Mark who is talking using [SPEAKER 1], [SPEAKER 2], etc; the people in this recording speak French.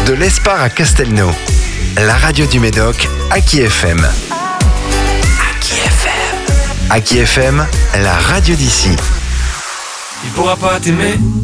[SPEAKER 1] De l'Espar à Castelnau, la radio du Médoc, Aki FM. Aki FM. Aki FM, la radio d'ici.
[SPEAKER 2] Il pourra pas t'aimer